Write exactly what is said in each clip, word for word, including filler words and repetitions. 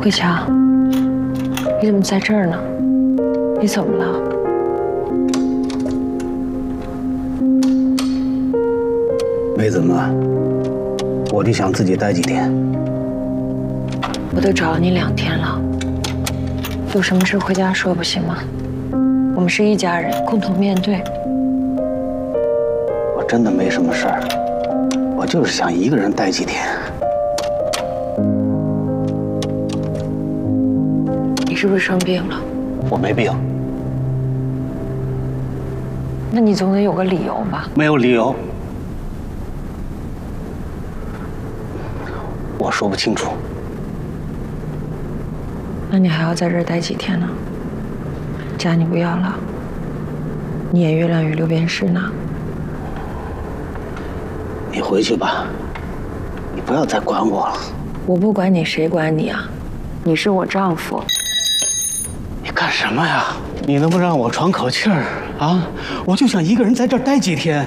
慧强，你怎么在这儿呢？你怎么了？ 没怎么，我就想自己待几天。 我都找了你两天了，有什么事回家说不行吗？我们是一家人，共同面对。 我真的没什么事儿，我就是想一个人待几天。 你是不是生病了？ 我没病。 那你总得有个理由吧？ 没有理由。我说不清楚。 那你还要在这儿待几天呢？家你不要了，你演月亮与六便士呢。 你回去吧，你不要再管我了。 我不管你，谁管你啊？你是我丈夫。 你干什么呀？你能不能让我喘口气儿啊？我就想一个人在这儿待几天。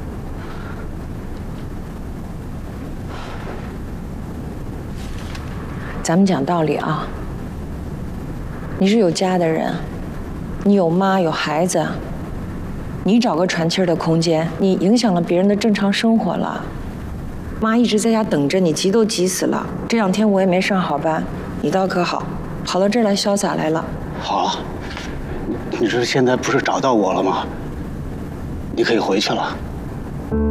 咱们讲道理啊，你是有家的人，你有妈有孩子，你找个喘气儿的空间，你影响了别人的正常生活了。妈一直在家等着你，急都急死了。这两天我也没上好班，你倒可好，跑到这儿来潇洒来了。 好了，你这现在不是找到我了吗？你可以回去了。